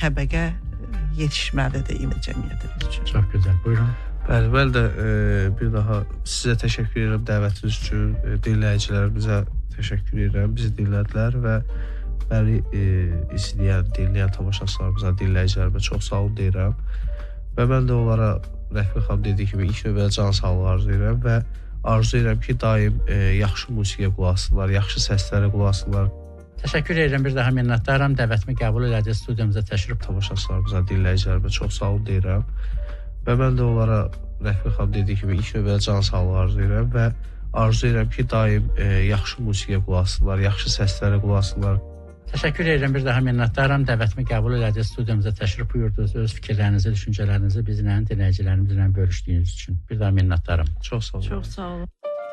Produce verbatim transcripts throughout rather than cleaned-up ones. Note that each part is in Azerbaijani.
təbəqə yetişməlidir ilə cəmiyyətimiz üçün. Çox gözəl, buyurun. Bəli, bəli də e, bir daha sizə təşəkkür edirəm dəvətiniz üçün, e, dinləyicilərimizə təşəkkür edirəm, bizi dinlədilər və məni e, izləyən, dinləyən tamaşaçılarımıza, dinləyicilərimə çox sağ olun deyirəm və mən də onlara Rəfiqə xanım dediyi kimi ilk növbədə can sağlığı arzulayıram və arzulayıram ki, daim e, yaxşı musiqiyə qulaq assınlar, yaxşı səslərə qulaq assınlar. Təşəkkür edirəm, bir daha minnətdaram. Dəvətimi qəbul elədiniz, studiyamıza təşrif tamaşaçılarımıza, dinləyicilərimə çox sağ olun deyirəm və mən də onlara Rəfiqə xanım dediyi kimi ilk növbədə can sağlığı arzulayıram və arzulayıram ki, daim e, yaxşı musiqiyə qulaq assınlar, yaxşı səslərə qulaq assınlar. Təşəkkür edirəm, bir daha minnətdaram. Dəvətimi qəbul elədiniz, studiyamıza təşrif buyurdunuz, öz fikirlərinizi, düşüncələrinizi bizlə, dinləyicilərimizlə bölüşdüyünüz üçün. Bir daha minnətdaram. Çox sağ olun. Çox sağ olun.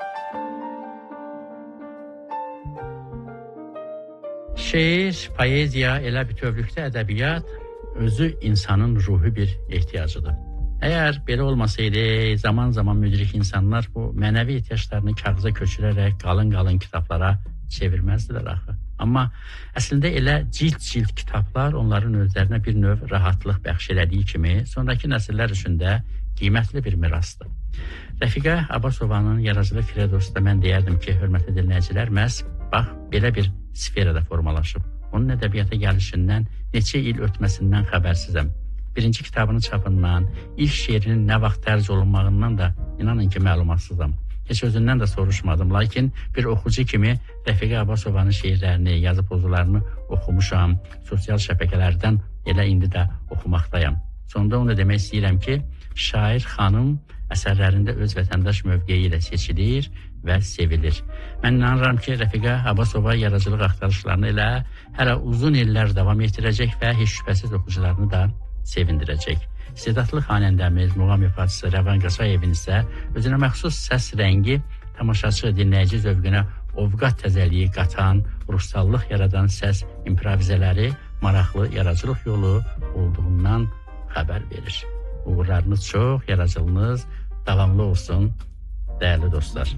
Şeir, poeziya, elə bütövlükdə ədəbiyyat özü insanın ruhi bir ehtiyacıdır. Əgər belə olmasaydı, zaman-zaman müdrik insanlar bu mənəvi ehtiyaclarını kağıza köçürərək qalın-qalın kitablara çevirməzdilər axı. Amma əslində elə cild-cild kitablar onların özlərinə bir növ rahatlıq bəxş elədiyi kimi, sonraki nəsillər üçün də qiymətli bir mirasdır. Rəfiqə Abbasovanın yaradıcılıq kredosunda mən deyərdim ki, hörmətli dinləyicilər, məhz bax, belə bir sferada formalaşıb. Onun ədəbiyyata gəlişindən, neçə il ötməsindən xəbərsizəm. Birinci kitabının çapından, ilk şeirinin nə vaxt dərc olunmağından da inanın ki, məlumatsızam. Heç özündən də soruşmadım, lakin bir oxucu kimi Rəfiqə Abbasovanın şeirlərini, yazı pozularını oxumuşam, sosial şəbəkələrdən elə indi də oxumaqdayam. Sonunda onu demək istəyirəm ki, şair xanım əsərlərində öz vətəndaş mövqeyi ilə seçilir və sevilir. Mən inanıram ki, Rəfiqə Abbasova yaradıcılıq axtarışlarını elə hələ uzun illər davam etdirəcək və heç şübhəsiz oxucularını da sevindirəcək. İstedadlı xanəndəmiz, muğam ifaçısı Rəvan Qaçayevin isə özünə məxsus səs rəngi, tamaşaçı, dinləyici zövqünə ovqat təzəliyi qatan, ruhsallıq yaradan səs improvizələri maraqlı yaradıcılıq yolu olduğundan xəbər verir. Uğurlarınız çox, yaradıcılığınız davamlı olsun, dəyərli dostlar.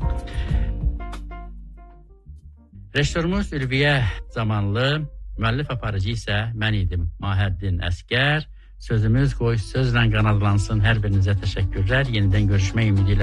Rejissorumuz Ülviyə Zamanlı, müəllif aparıcı isə mən idim, Mahəddin Əsgər. Sözümüz qoy sözlə qanadlansın. Hər birinizə təşəkkürlər. Yenidən görüşmək ümidi ilə.